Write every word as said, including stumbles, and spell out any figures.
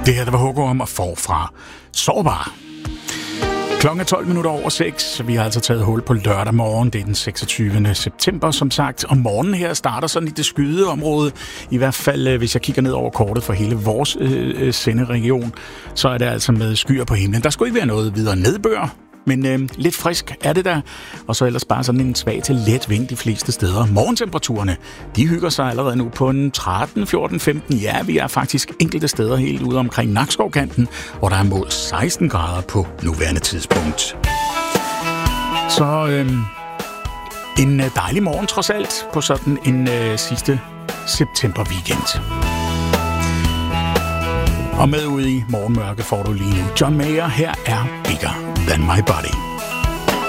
Det her, der var Hugo og forfra. Sårbar. Klokken er tolv minutter over seks. Vi har altså taget hul på lørdag morgen. Det er den seksogtyvende september, som sagt. Og morgenen her starter sådan i det skyede område. I hvert fald, hvis jeg kigger ned over kortet for hele vores øh, senderegion, så er det altså med skyer på himlen. Der skulle ikke være noget videre nedbør, men øh, lidt frisk er det der. Og så ellers bare sådan en svag til let vind de fleste steder. Morgentemperaturerne, de hygger sig allerede nu på en tretten, fjorten, femten. Ja, vi er faktisk enkelte steder helt ude omkring Nakskovkanten, hvor der er mål seksten grader på nuværende tidspunkt. Så øh, en dejlig morgen trods alt på sådan en øh, sidste september weekend. Og med ude i morgenmørke får du lige nu John Mayer. Her er Bigger Than My Body.